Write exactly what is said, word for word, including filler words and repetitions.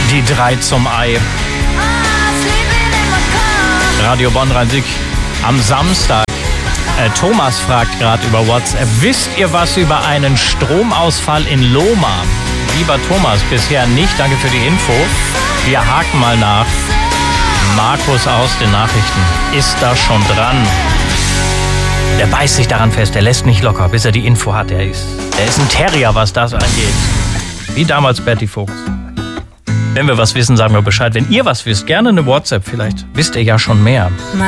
Die drei zum Ei. Radio Bonn Rhein-Sieg am Samstag. Äh, Thomas fragt gerade über WhatsApp. Wisst ihr was über einen Stromausfall in Lohmar? Lieber Thomas, bisher nicht. Danke für die Info. Wir haken mal nach. Markus aus den Nachrichten ist da schon dran. Der beißt sich daran fest. Der lässt nicht locker, bis er die Info hat. Der ist, der ist ein Terrier, was das angeht. Wie damals Berti Vogts. Wenn wir was wissen, sagen wir Bescheid. Wenn ihr was wisst, gerne eine WhatsApp. Vielleicht wisst ihr ja schon mehr.